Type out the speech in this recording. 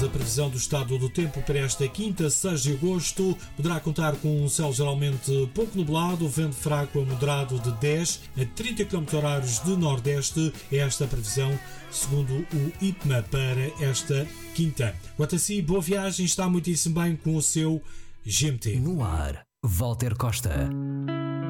da previsão do estado do tempo para esta quinta, 6 de agosto. Poderá contar com um céu geralmente pouco nublado, vento fraco a moderado de 10 a 30 km/h de nordeste. É esta a previsão, segundo o IPMA, para esta quinta. Quanto a si, boa viagem, está muitíssimo bem com o seu GMT. No ar, Walter Costa.